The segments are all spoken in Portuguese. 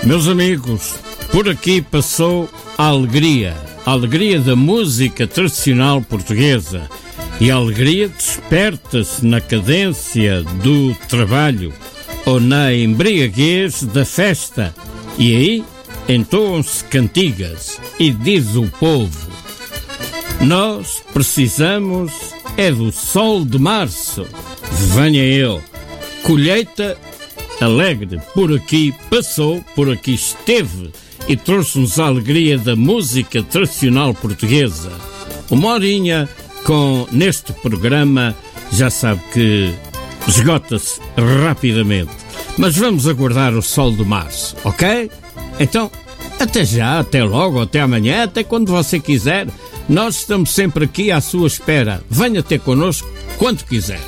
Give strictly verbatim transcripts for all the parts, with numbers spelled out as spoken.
Meus amigos, por aqui passou a alegria, a alegria da música tradicional portuguesa. E a alegria desperta-se na cadência do trabalho ou na embriaguez da festa. E aí entoam-se cantigas e diz o povo: nós precisamos é do sol de março, venha ele. Colheita alegre por aqui passou, por aqui esteve e trouxe-nos a alegria da música tradicional portuguesa. Uma horinha com, neste programa, já sabe que esgota-se rapidamente. Mas vamos aguardar o sol de março, ok? Então, até já, até logo, até amanhã, até quando você quiser. Nós estamos sempre aqui à sua espera. Venha ter connosco quando quiser.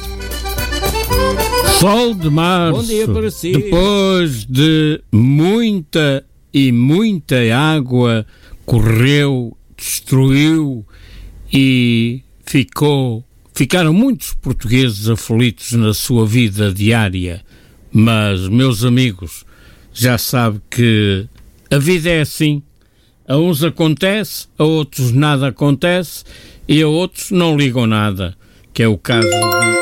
Sol de março. Bom dia para si. Depois de muita e muita água, correu, destruiu e ficou, ficaram muitos portugueses aflitos na sua vida diária. Mas, meus amigos, já sabe que a vida é assim. A uns acontece, a outros nada acontece e a outros não ligam nada, que é o caso de...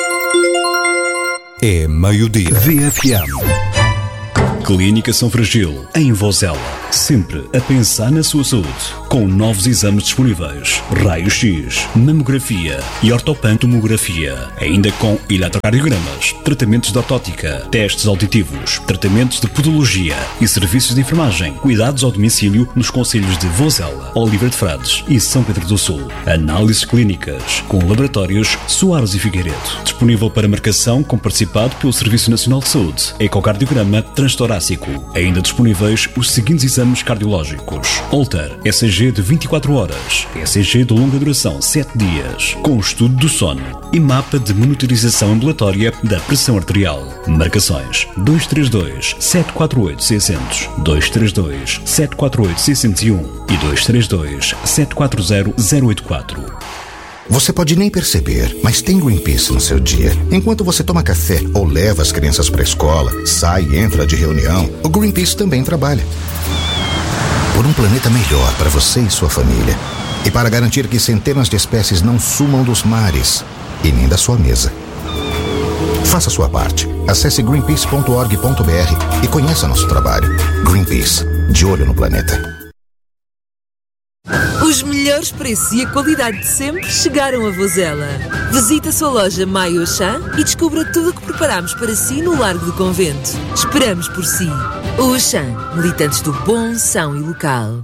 É meio-dia. V F M. Clínica São Fragil, em Vozela. Sempre a pensar na sua saúde. Com novos exames disponíveis. Raio-X, mamografia e ortopantomografia. Ainda com eletrocardiogramas, tratamentos de ortótica, testes auditivos, tratamentos de podologia e serviços de enfermagem. Cuidados ao domicílio nos concelhos de Vozela, Oliveira de Frades e São Pedro do Sul. Análises clínicas com laboratórios Soares e Figueiredo. Disponível para marcação com participado pelo Serviço Nacional de Saúde. Ecocardiograma transtorácico. Ainda disponíveis os seguintes exames cardiológicos: Holter, E C G de vinte e quatro horas, E C G de longa duração sete dias, com estudo do sono e mapa de monitorização ambulatória da pressão arterial. Marcações dois três dois, sete quatro oito, seis zero zero, dois três dois, sete quatro oito, seis zero um e dois três dois, sete quatro zero, zero oito quatro. Você pode nem perceber, mas tem Greenpeace no seu dia. Enquanto você toma café ou leva as crianças para a escola, sai e entra de reunião, o Greenpeace também trabalha. Por um planeta melhor para você e sua família. E para garantir que centenas de espécies não sumam dos mares e nem da sua mesa. Faça sua parte. Acesse greenpeace ponto org ponto b r e conheça nosso trabalho. Greenpeace, de olho no planeta. Os melhores preços e a qualidade de sempre chegaram a Vozela. Visite a sua loja Maio Auchan e descubra tudo o que preparamos para si no Largo do Convento. Esperamos por si. O Auchan, militantes do bom, são e local.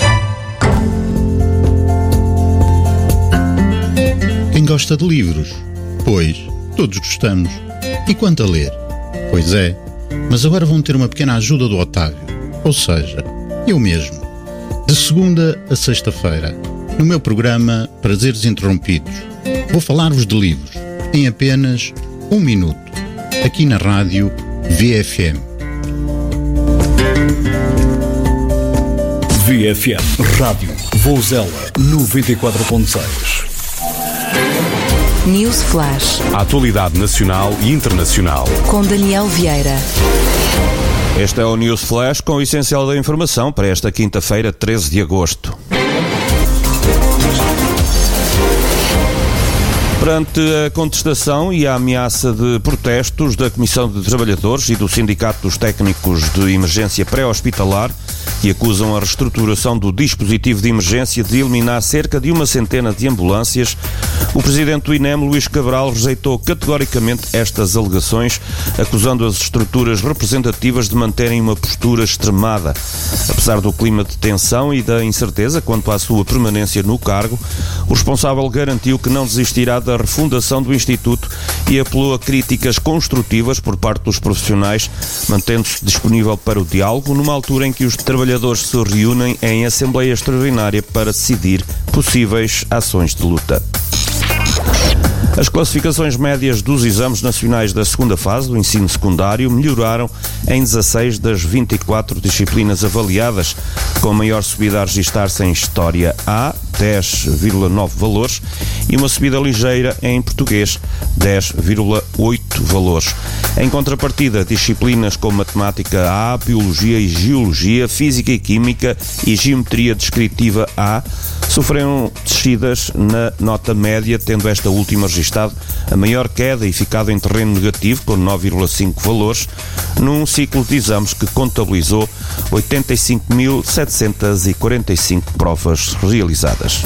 Quem gosta de livros? Pois, todos gostamos. E quanto a ler? Pois é, mas agora vão ter uma pequena ajuda do Otávio. Ou seja, eu mesmo. De segunda a sexta-feira, no meu programa Prazeres Interrompidos, vou falar-vos de livros em apenas um minuto, aqui na rádio V F M. V F M Rádio Vozela noventa e quatro ponto seis. News Flash. A atualidade nacional e internacional. Com Daniel Vieira. Este é o News Flash com o essencial da informação para esta quinta-feira, treze de agosto. Perante a contestação e a ameaça de protestos da Comissão de Trabalhadores e do Sindicato dos Técnicos de Emergência Pré-Hospitalar, que acusam a reestruturação do dispositivo de emergência de eliminar cerca de uma centena de ambulâncias, o presidente do I N E M, Luís Cabral, rejeitou categoricamente estas alegações, acusando as estruturas representativas de manterem uma postura extremada. Apesar do clima de tensão e da incerteza quanto à sua permanência no cargo, o responsável garantiu que não desistirá da refundação do Instituto e apelou a críticas construtivas por parte dos profissionais, mantendo-se disponível para o diálogo numa altura em que os trabalhadores se reúnem em Assembleia Extraordinária para decidir possíveis ações de luta. As classificações médias dos exames nacionais da segunda fase do ensino secundário melhoraram em dezasseis das vinte e quatro disciplinas avaliadas, com maior subida a registrar-se em História A, dez vírgula nove valores, e uma subida ligeira em português, dez vírgula oito valores. Em contrapartida, disciplinas como Matemática A, Biologia e Geologia, Física e Química e Geometria Descritiva A sofreram descidas na nota média, tendo esta última registado a maior queda e ficado em terreno negativo, com nove vírgula cinco valores, num ciclo de exames que contabilizou oitenta e cinco mil setecentas e quarenta e cinco provas realizadas.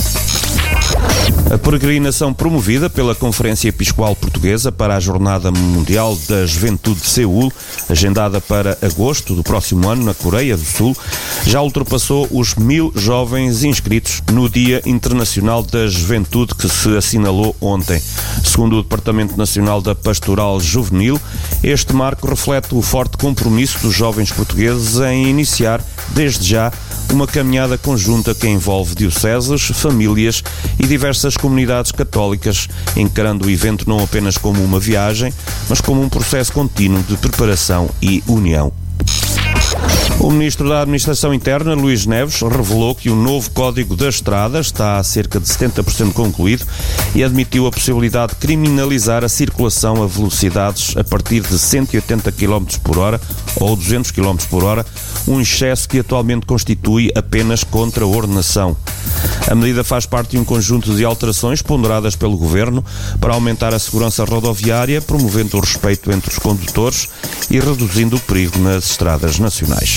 A peregrinação promovida pela Conferência Episcopal Portuguesa para a Jornada Mundial da Juventude de Seul, agendada para agosto do próximo ano na Coreia do Sul, já ultrapassou os mil jovens inscritos no Dia Internacional da Juventude, que se assinalou ontem. Segundo o Departamento Nacional da Pastoral Juvenil, este marco reflete o forte compromisso dos jovens portugueses em iniciar, desde já, uma caminhada conjunta que envolve dioceses, famílias e diversas comunidades católicas, encarando o evento não apenas como uma viagem, mas como um processo contínuo de preparação e união. O Ministro da Administração Interna, Luís Neves, revelou que o novo Código da Estrada está a cerca de setenta por cento concluído e admitiu a possibilidade de criminalizar a circulação a velocidades a partir de cento e oitenta quilómetros por hora ou duzentos quilómetros por hora, um excesso que atualmente constitui apenas contra a ordenação. A medida faz parte de um conjunto de alterações ponderadas pelo Governo para aumentar a segurança rodoviária, promovendo o respeito entre os condutores e reduzindo o perigo nas estradas nacionais.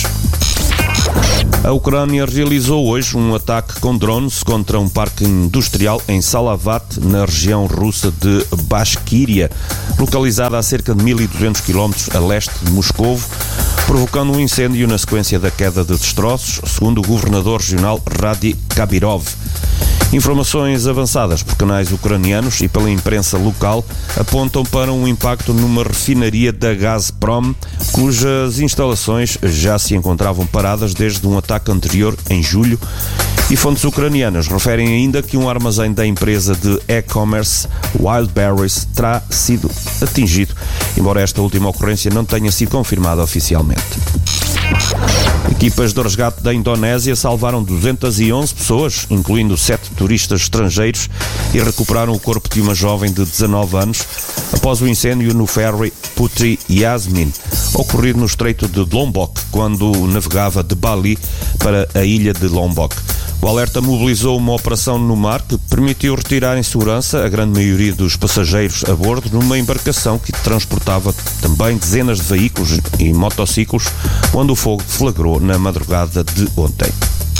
A Ucrânia realizou hoje um ataque com drones contra um parque industrial em Salavat, na região russa de Bashkiria, localizada a cerca de mil e duzentos quilómetros a leste de Moscovo, provocando um incêndio na sequência da queda de destroços, segundo o governador regional Radi Kabirov. Informações avançadas por canais ucranianos e pela imprensa local apontam para um impacto numa refinaria da Gazprom, cujas instalações já se encontravam paradas desde um ataque anterior em julho, e fontes ucranianas referem ainda que um armazém da empresa de e-commerce Wildberries terá sido atingido, embora esta última ocorrência não tenha sido confirmada oficialmente. Equipas de resgate da Indonésia salvaram duzentas e onze pessoas, incluindo sete turistas estrangeiros, e recuperaram o corpo de uma jovem de dezanove anos após o incêndio no ferry Putri Yasmin, ocorrido no estreito de Lombok, quando navegava de Bali para a ilha de Lombok. O alerta mobilizou uma operação no mar que permitiu retirar em segurança a grande maioria dos passageiros a bordo numa embarcação que transportava também dezenas de veículos e motociclos, quando o fogo deflagrou na madrugada de ontem.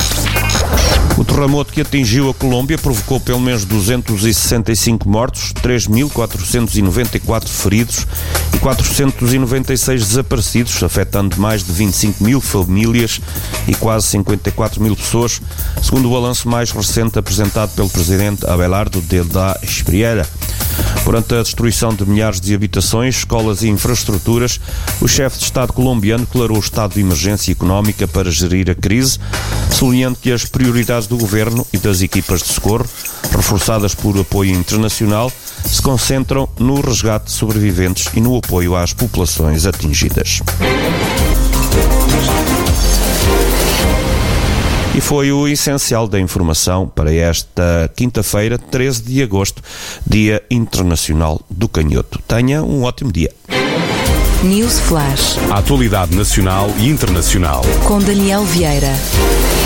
O terremoto que atingiu a Colômbia provocou pelo menos duzentos e sessenta e cinco mortos, três mil quatrocentos e noventa e quatro feridos e quatrocentos e noventa e seis desaparecidos, afetando mais de vinte e cinco mil famílias e quase cinquenta e quatro mil pessoas, segundo o balanço mais recente apresentado pelo presidente Abelardo da Espriella. Durante a destruição de milhares de habitações, escolas e infraestruturas, o chefe de Estado colombiano declarou o estado de emergência económica para gerir a crise, sublinhando que as prioridades do governo e das equipas de socorro, reforçadas por apoio internacional, se concentram no resgate de sobreviventes e no apoio às populações atingidas. E foi o essencial da informação para esta quinta-feira, treze de agosto, Dia Internacional do Canhoto. Tenha um ótimo dia. News Flash. A atualidade nacional e internacional. Com Daniel Vieira.